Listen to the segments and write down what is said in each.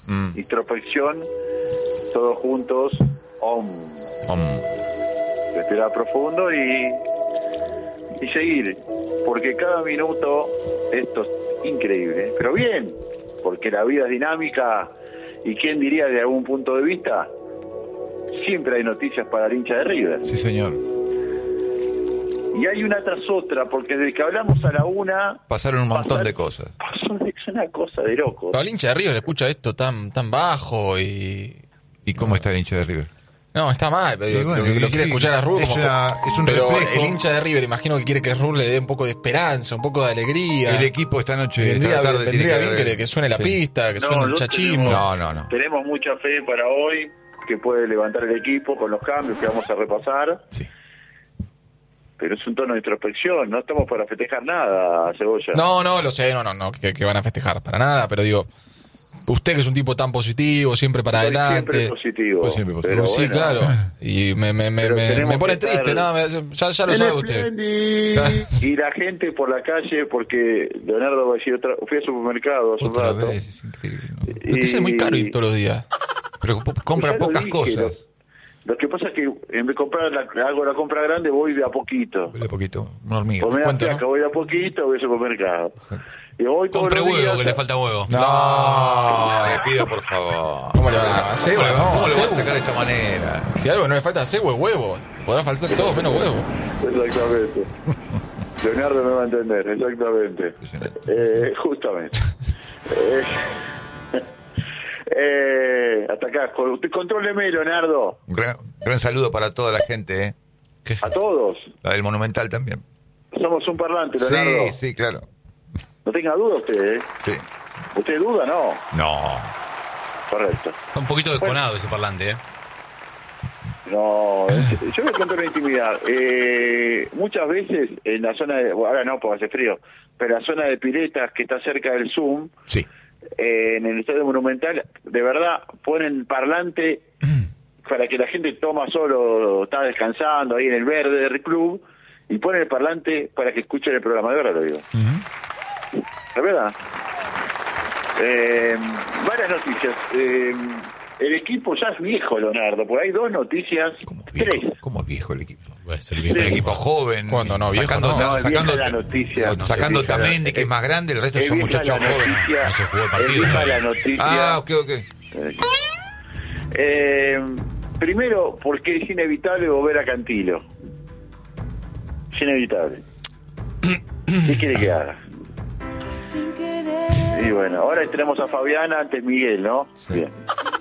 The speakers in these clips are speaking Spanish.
Introspección, todos juntos, respirar profundo y seguir, porque cada minuto esto es increíble, pero bien, porque la vida es dinámica y quién diría desde algún punto de vista, siempre hay noticias para el hincha de River. Sí, señor. Y hay una tras otra, porque desde que hablamos a la una... Pasaron un montón de cosas. Es una cosa de loco. Al hincha de River le escucha esto tan bajo y... ¿Y cómo está el hincha de River? No, está mal, pero bueno, lo quiere escuchar a Rur. Es un pero reflejo. el hincha de River, imagino que quiere que Rur le dé un poco de esperanza, un poco de alegría. El equipo esta noche... Vendría bien que suene la pista, que suene el chachismo. No. Tenemos mucha fe para hoy, que puede levantar el equipo con los cambios que vamos a repasar. Sí. Pero es un tono de introspección, no estamos para festejar nada, Cebolla. No, lo sé, no, que van a festejar para nada, pero digo, usted que es un tipo tan positivo, siempre para adelante. Siempre positivo. Pues siempre positivo. Pero Sí, bueno, claro. Y me pone triste, ya lo sabe usted. Y la gente por la calle, porque Leonardo va a decir fui al supermercado hace un Otra rato. vez, es increíble. ¿No? Usted es muy caro ir todos los días. Pero compra Ya lo pocas dije, cosas. Lo que pasa es que en vez de comprar hago la compra grande, voy de a poquito. De poquito, una hormiga. Por media cuento, placa, voy de a poquito, voy al supermercado. Y voy todos Compre los días. huevo, que le falta huevo. No, le pido por favor. ¿Cómo le van a hacer? ¿Cómo le va a Cebu. atacar de esta manera? Si algo no le falta cebo es huevo. Podrá faltar todo menos huevo. Exactamente. Leonardo me va a entender, exactamente. Justamente. Hasta acá, contróleme, Leonardo. Gran saludo para toda la gente, ¿eh? A todos. La del Monumental también. Somos un parlante, Leonardo. Sí, claro. No tenga duda usted, ¿eh? Sí. ¿Usted duda? No. No. Correcto. Está un poquito desconado ese parlante, ¿eh? No, yo voy a contar una intimidad. Muchas veces en la zona de... Ahora no, porque hace frío. Pero la zona de piletas que está cerca del Zoom... Sí. En el Estadio Monumental, de verdad, ponen parlante para que la gente toma solo, está descansando ahí en el verde del club, y ponen el parlante para que escuchen el programa, de verdad lo digo. ¿De verdad? Varias noticias. El equipo ya es viejo, Leonardo, porque hay dos noticias, tres. ¿Cómo es viejo el equipo? Es el El viejo. equipo joven. ¿Cuándo no, viejo? Sacando, No, es vieja la noticia. sacando Es vieja Tamendi, que es más grande, el resto Es son vieja muchachos la jóvenes. noticia, No se jugó el partido, es vieja ¿no? la noticia. Ok. Primero, porque es inevitable volver a Cantilo. Es inevitable. ¿Qué quiere que haga? Y bueno, ahora tenemos a Fabiana, antes Miguel, ¿no? Sí. Bien.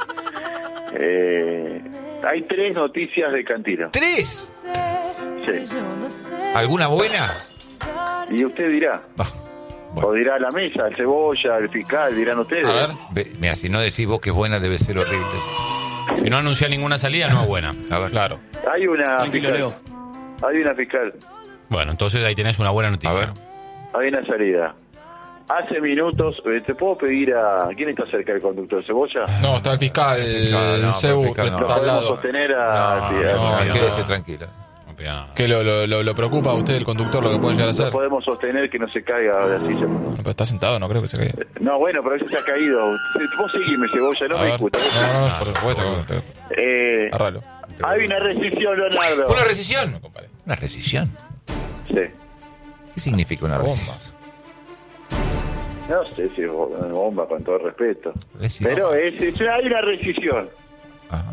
Hay tres noticias de Cantilo. ¿Tres? Sí. ¿Alguna buena? Y usted dirá. Bueno. O dirá la mesa, el Cebolla, el fiscal, dirán ustedes. A ver. Mira, si no decís vos que es buena, debe ser horrible. Si no anuncia ninguna salida, no es buena. A ver. Claro. Hay una Tranquilo, fiscal. Leo. Hay una fiscal. Bueno, entonces ahí tenés una buena noticia. A ver. Hay una salida. Hace minutos, ¿te puedo pedir a... ¿Quién está cerca del conductor? ¿Cebolla? No, está el fiscal, No, Cebu, el fiscal que no. ¿No está al podemos lado. sostener a... no, Quédese tranquila. No pega nada. ¿Qué lo preocupa a usted, el conductor, lo que puede llegar a No hacer? podemos sostener que no se caiga de la silla. No, pero está sentado, no creo que se caiga. No, bueno, pero a veces se ha caído. Vos seguime, Cebolla, no A me ver. discutas. No, por supuesto. Agárralo. Hay una rescisión, Leonardo. ¿Una rescisión? No, compadre. ¿Una rescisión? Sí. ¿Qué significa una rescisión? Bombas. No sé si es una bomba, con todo respeto. Rescisión. Pero hay una rescisión. Ajá.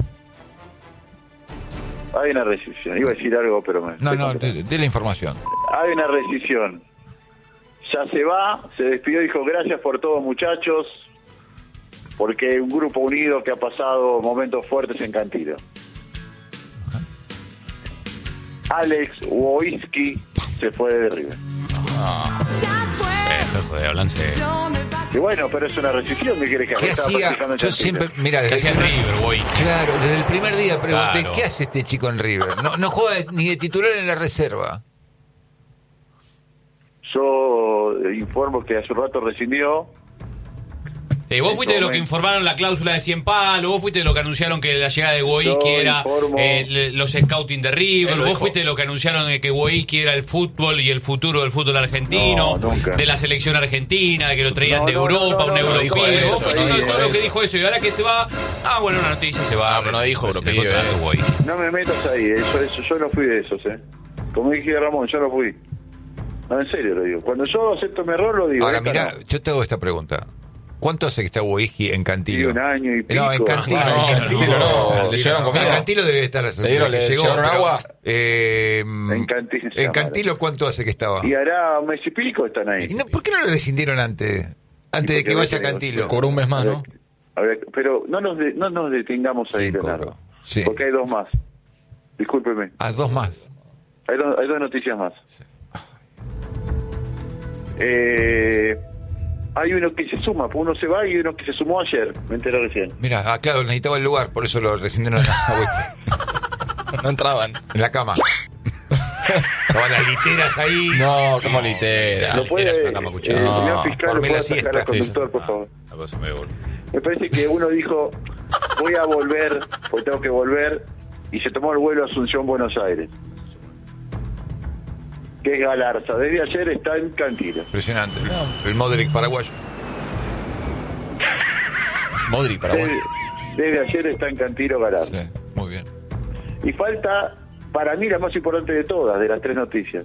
Hay una rescisión. Iba a decir algo, pero me... No, de la información. Hay una rescisión. Ya se va, se despidió, dijo gracias por todo, muchachos, porque un grupo unido que ha pasado momentos fuertes en Cantilo. Alex Wojcicki se fue de River. Joder, hablanse. Y bueno, pero es una rescisión, ¿qué quiere que haga? ¿Qué Estaba hacía? practicando en Yo Cantilo. siempre, mira, ¿Qué hacía en River, güey? Claro, desde el primer día pregunté, Claro. ¿qué hace este chico en River? No juega ni de titular en la reserva. Yo informo que hace un rato rescindió Vos fuiste de los que informaron la cláusula de 100 palos, vos fuiste de los que anunciaron que la llegada de Woiki era los scouting de River, vos fuiste de los que anunciaron que Woiki era el fútbol y el futuro del fútbol argentino, de la selección argentina, de que lo traían de Europa, un europeo. Vos fuiste todo lo que dijo eso y ahora que se va, bueno, una noticia se va. No dijo europeo. No me metas ahí, eso, yo no fui de esos, Como dije Ramón, yo no fui. No, en serio lo digo. Cuando yo acepto mi error, lo digo. Ahora, mira, yo te hago esta pregunta. ¿Cuánto hace que está Whisky en Cantilo? Sí, un año y pico. No, en Cantilo. No. ¿Le llevaron comida? En Cantilo debe estar. ¿Le llevaron agua? En Cantilo. ¿En Cantilo cuánto hace que estaba? Y hará un mes y pico están ahí. No, ¿por qué no lo rescindieron antes? Antes de que vaya a Cantilo. Cobró un mes más, ¿no? A ver, pero no nos detengamos ahí, Leonardo. Sí. Porque hay dos más. Discúlpeme. Dos más. Hay dos noticias más. Sí. Hay uno que se suma, uno se va y uno que se sumó ayer, me enteré recién. Mira, claro, necesitaba el lugar, por eso lo rescindieron No entraban. En la cama. Estaban las literas ahí. No, como literas. ¿Lo puede, señor fiscal, ¿lo puede sacar al conductor, por favor? Me parece que uno dijo, voy a volver, porque tengo que volver, y se tomó el vuelo a Asunción, Buenos Aires. Que es Galarza. Desde ayer está en Cantilo. Impresionante. El Modric paraguayo. Modric paraguayo. Desde ayer está en Cantilo Galarza. Sí, muy bien. Y falta, para mí, la más importante de todas, de las tres noticias.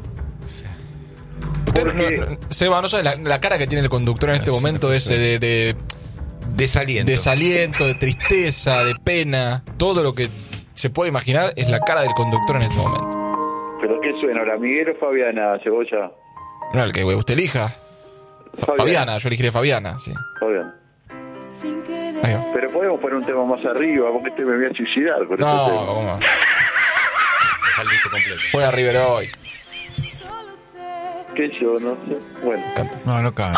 Usted, Seba, no sabe la cara que tiene el conductor en este momento, ese de desaliento, de tristeza, de pena. Todo lo que se puede imaginar es la cara del conductor en este momento. ¿Pero qué suena? ¿Ahora Miguel o Fabiana, Cebolla? No, el que usted elija. Fabiana, yo elegiré Fabiana, sí. Fabiana. Ahí va. Pero podemos poner un tema más arriba, porque me voy a suicidar con este tema. No, ¿cómo? Juega River hoy. Que yo no sé. Bueno. Canta. No canta.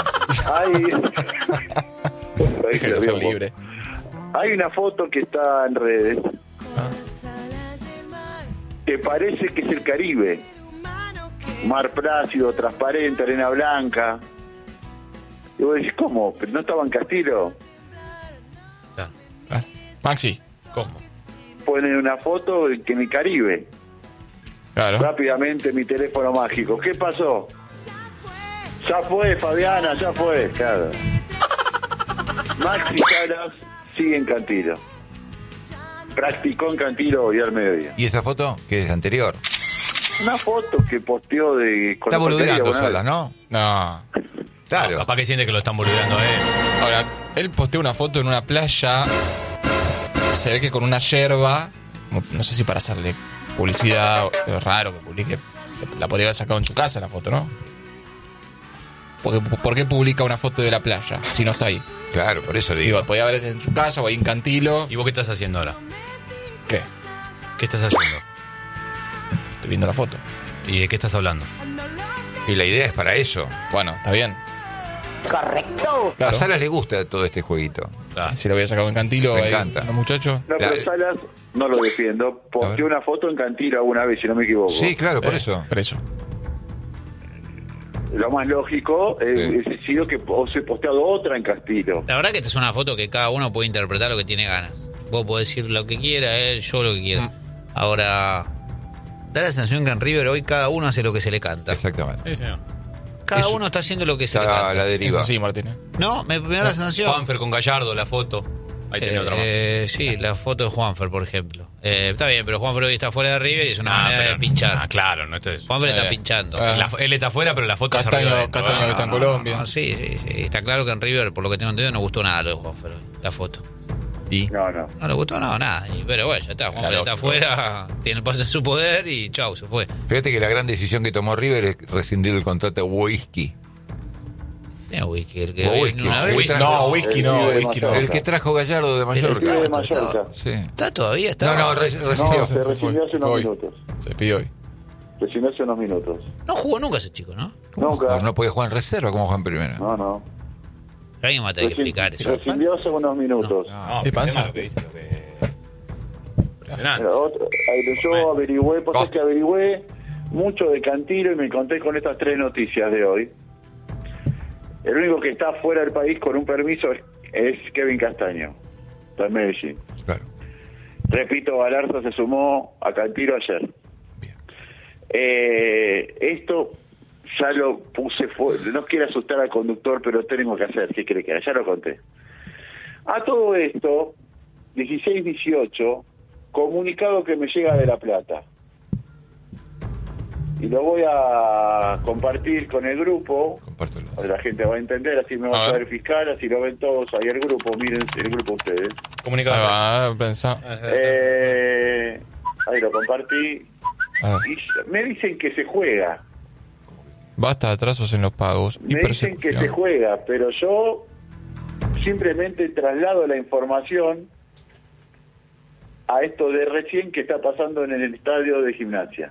Déjelo ser libre. Hay una foto que está en redes. Que parece que es el Caribe. Mar plácido, transparente, arena blanca. Y vos decís, ¿cómo? ¿Pero no estaba en Castilo? Maxi. ¿Cómo? Ponen una foto que en el Caribe. Claro. Rápidamente mi teléfono mágico. ¿Qué pasó? Ya fue, Fabiana, ya fue. Claro. Maxi Salas sigue en Cantilo. Practicó en Cantilo hoy al mediodía. ¿Y esa foto? Que es anterior. Una foto que posteó de... Está boludeando Salas, ¿no? No. Claro. No, capaz que siente que lo están boludeando a él. Ahora, él posteó una foto en una playa. Se ve que con una yerba. No sé si para hacerle publicidad. Es raro que publique. La podría haber sacado en su casa la foto, ¿no? ¿Por qué publica una foto de la playa si no está ahí? Claro, por eso digo. Podía haber en su casa o ahí en Cantilo. ¿Y vos qué estás haciendo ahora? ¿Qué? ¿Qué estás haciendo? Estoy viendo la foto. ¿Y de qué estás hablando? Y la idea es para eso. Bueno, está bien. Correcto. A Salas le gusta todo este jueguito. Claro. Si lo había sacado en Cantilo, Me ahí, encanta. los muchachos. No, pero Salas no lo defiendo. Posteó una foto en Cantilo alguna vez, si no me equivoco. Sí, claro, por eso. Por eso. Lo más lógico es sido que se posteado otra en Castilo. La verdad que esta es una foto que cada uno puede interpretar lo que tiene ganas. Vos podés decir lo que quiera, yo lo que quiera. Ahora, da la sensación que en River hoy cada uno hace lo que se le canta. Exactamente. Sí, señor. Cada uno está haciendo lo que se le canta. La deriva. Sí, Martínez. No, me da la sensación. Juanfer con Gallardo, la foto. Ahí tenés otra más. Sí, la foto de Juanfer, por ejemplo. Está bien, pero Juanfer hoy está fuera de River y es una manera de pinchar. Claro, no esto es. Juanfer está pinchando. Él está fuera, pero la foto es arriba Castaño, adentro, Castaño que está en Colombia. No, sí. Está claro que en River, por lo que tengo entendido, no gustó nada lo de Juanfer, la foto. ¿Y? No. No le gustó nada. Pero bueno, ya está. Juanfer Claro, está afuera, tiene el pase en su poder y chau, se fue. Fíjate que la gran decisión que tomó River es rescindir el contrato de Whisky. Tiene whisky, el que Whisky. vino una vez. Whisky. No, whisky no, whisky no. El que trajo Gallardo de El pibe de Mallorca. Mallorca. Sí. ¿Está todavía? No, No, se rescindió hace unos Hoy. minutos. Se pidió hoy. Rescindió hace unos minutos. No jugó nunca ese chico, ¿no? Nunca. No puede jugar en reserva como juega en primera. No. Alguien me va a tener que explicar eso. Rescindió hace unos minutos. No, ¿Qué pasa? Lo que dice, lo que... Impresionante. Yo averigüé, pues es que averigüé mucho de Cantilo y me encontré con estas tres noticias de hoy. El único que está fuera del país con un permiso es Kevin Castaño, de Medellín. Claro. Repito, Galarza se sumó a Cantiro ayer. Bien. Esto ya lo puse, no quiero asustar al conductor, pero tengo que hacer, ¿qué cree que haga? Ya lo conté. A todo esto, 16-18, comunicado que me llega de La Plata. Y lo voy a compartir con el grupo. Compártelo. La gente va a entender, así me va a poder fiscal, así lo ven todos ahí el grupo, miren el grupo ustedes. Comunicado. Pensá. Ahí lo compartí. Y me dicen que se juega. Basta de atrasos en los pagos. Me dicen que se juega, pero yo simplemente traslado la información a esto de recién que está pasando en el estadio de Gimnasia.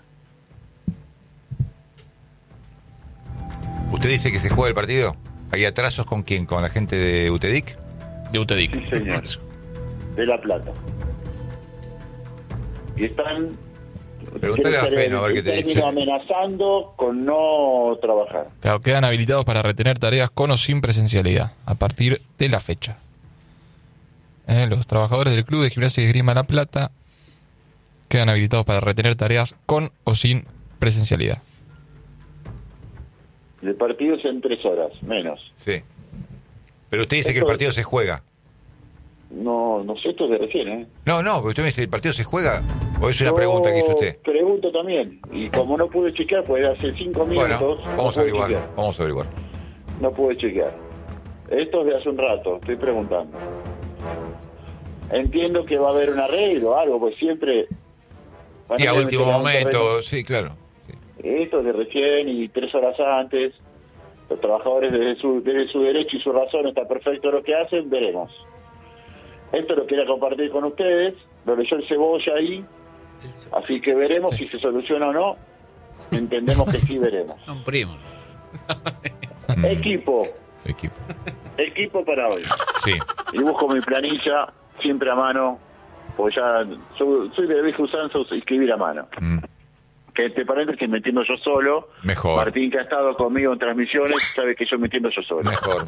¿Usted dice que se juega el partido? ¿Hay atrasos con quién? ¿Con la gente de UTEDIC? De UTEDIC. Sí, señor. De La Plata. Y están... Pregúntale a Feno a ver qué te dice. Amenazando con no trabajar. Claro, quedan habilitados para retener tareas con o sin presencialidad a partir de la fecha. Los trabajadores del Club de Gimnasia y Esgrima La Plata quedan habilitados para retener tareas con o sin presencialidad. El partido es en 3 horas, menos. Sí. Pero usted dice que el partido se juega. No sé, esto es de recién, ¿eh? No, porque usted me dice, ¿el partido se juega? ¿O es una pregunta que hizo usted? Pregunto también. Y como no pude chequear, pues hace 5 minutos... Bueno, vamos a averiguar. No pude chequear. Esto es de hace un rato, estoy preguntando. Entiendo que va a haber un arreglo o algo, pues siempre... Y a último momento, sí, claro. Sí. Esto es de recién y 3 horas antes. Los trabajadores desde su derecho y su razón está perfecto lo que hacen, veremos. Esto lo quería compartir con ustedes, lo leyó el Cebolla ahí, así que veremos si se soluciona o no. Entendemos que sí, veremos. Un primo. Equipo para hoy. Sí. Y busco mi planilla siempre a mano, porque ya soy de vieja usanza escribir a mano. Que entre paréntesis me entiendo yo solo. Mejor. Martín, que ha estado conmigo en transmisiones, sabe que yo me entiendo yo solo. Mejor.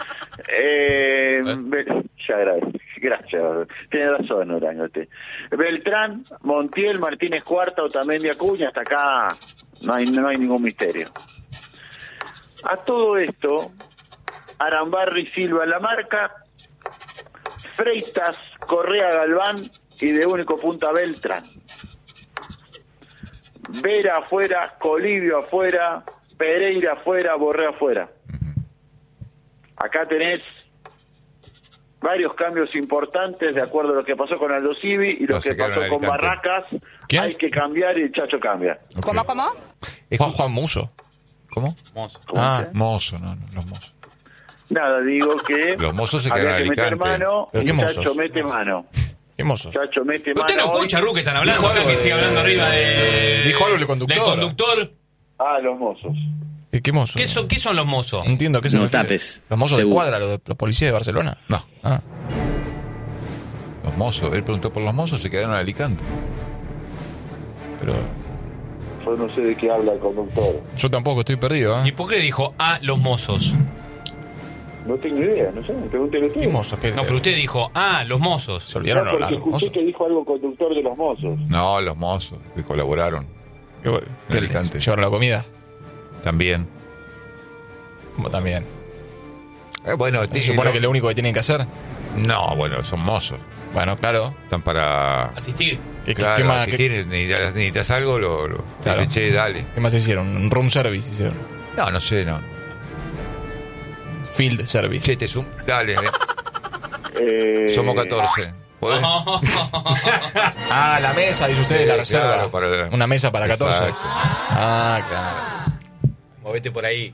Ya agradezco. Gracias. Tiene razón, Orangote. Beltrán, Montiel, Martínez Cuarta, Otamendi, Acuña, hasta acá no hay ningún misterio. A todo esto, Arambarri, Silva en la marca, Freitas, Correa, Galván y de único punta Beltrán. Vera afuera, Colibio afuera, Pereira afuera, Borré afuera. Acá tenés varios cambios importantes de acuerdo a lo que pasó con Aldo Civi y lo que pasó con Barracas. ¿Quién? Hay que cambiar y el Chacho cambia. Okay. ¿Cómo? Es Juan Muso. ¿Cómo? Mozo. Mozo, no, los mozos. Nada, digo que Los mozos se había quedaron que en meter Alicante. mano ¿Pero y qué Chacho mozos? mete mano. ¿Qué mozo? Chacho mete mano. ¿Usted no escucha, hoy. Ru, que están hablando acá, que sigue hablando arriba de... Dijo algo el conductor. Del conductor. Los mozos. ¿Qué mozo? ¿Qué son los mozos? No entiendo a qué se No refiere. tapes. ¿Los mozos de Seguro. cuadra, los policías de Barcelona? No, Ah, los mozos. Él preguntó por los mozos, se quedaron en Alicante. pero Yo no sé de qué habla el conductor. yo tampoco estoy perdido, ¿Y ¿eh? por qué le dijo a los mozos? No tengo idea, no sé, pregúntele usted. ¿Qué mozo? ¿Qué? No, pero usted dijo a los mozos. ¿Se olvidaron No, de porque hablar? escuché ¿Mozos? que dijo algo conductor de los mozos. No, los mozos que colaboraron. ¿Qué Alicante. ¿Llevaron la comida? También. Como también. Bueno, ¿Se supone que es lo único que tienen que hacer? No, bueno, son mozos. Bueno, claro. Están para... Asistir. Claro, más, si tienes, necesitas algo, te Claro. dicen, che, dale. ¿Qué más hicieron? Un room service hicieron. No sé, no. Field service. Che, dale. Somos 14. ¿Podés? Ah, la mesa, dice usted, Sí, la reserva. claro, para Una mesa para 14. Exacto. Ah, claro. Movete por ahí.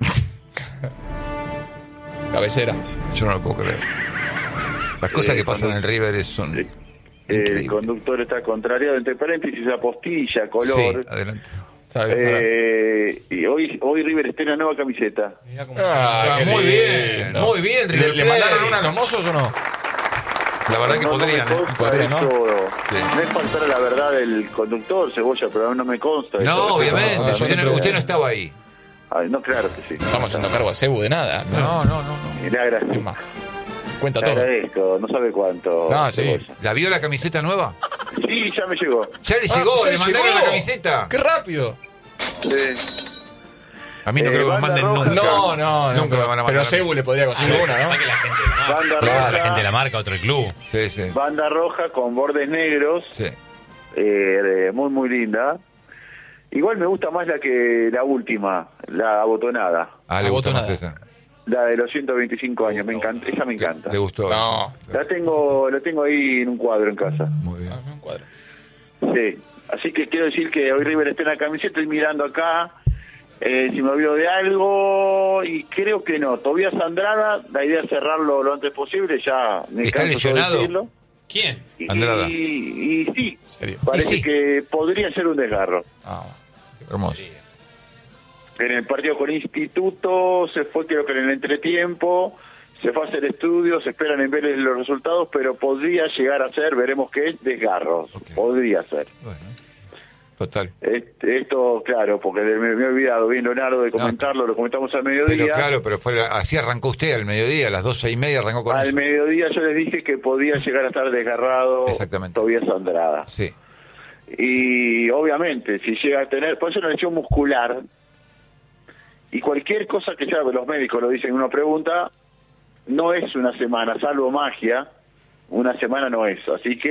Cabecera. Yo no lo puedo creer. Las cosas que pasan en River son... El increíbles. conductor está contrariado, entre paréntesis, apostilla, color. Sí, adelante. ¿Sabes? Y hoy River está en la nueva camiseta. Ah, qué muy lindo. bien, muy bien, River ¿Le Plate. mandaron una a los mozos o no? La verdad que No podrían, me ¿eh? consta Podría, ¿no? esto. Sí. No es faltar a la verdad del conductor, Cebolla, pero no me consta. No, esto. obviamente. Ah, Usted no estaba ahí. Ay, no, claro que sí. Estamos haciendo cargo a Cebu de nada. No. Mirá, Es gracias. más. Cuenta Te todo. agradezco, no sabe cuánto. No, sí. ¿La vio la camiseta nueva? Sí, ya me llegó. Ya le llegó, ya le mandaron llegó. la camiseta. ¡Qué rápido! Sí. A mí no creo que me banda manden roja. nunca. No, Nunca me van a mandar pero a mí. Cebu le podría conseguir una, ¿no? Capaz que la gente de la marca. Banda Claro, roja, La gente de la marca, otro el club. Sí, sí. banda roja con bordes negros, Sí. muy muy linda. Igual me gusta más la última, la abotonada, Ah, le gustó más Abotonada. esa. la de los 125 años, me encanta, esa me encanta. Le gustó. No. La tengo ahí en un cuadro en casa. Muy bien. Un cuadro. Sí, así que quiero decir que hoy River está en la camiseta, estoy mirando acá, si me olvido de algo, y creo que no. Tobias Andrada, la idea es cerrarlo lo antes posible, ya me ¿Está canso de lesionado? decirlo. ¿Quién? Andrada. Y sí, ¿Serio? parece Y sí. que podría ser un desgarro. Ah, Hermoso. En el partido con Instituto se fue, creo que en el entretiempo, se fue a hacer estudios, se esperan en ver los resultados, pero podría llegar a ser, veremos qué es, desgarros. Ok. Podría ser. Bueno. Total. Esto, claro, porque me he olvidado bien, Leonardo, de comentarlo, lo comentamos al mediodía. Pero claro, pero así arrancó usted al mediodía, a las 12:30 arrancó con Al eso. mediodía yo les dije que podía llegar a estar desgarrado Exactamente. Tobias Andrada. Sí. Y obviamente, si llega a tener, puede ser una lesión muscular, y cualquier cosa que sea, los médicos lo dicen en una pregunta, no es una semana, salvo magia, una semana no es, así que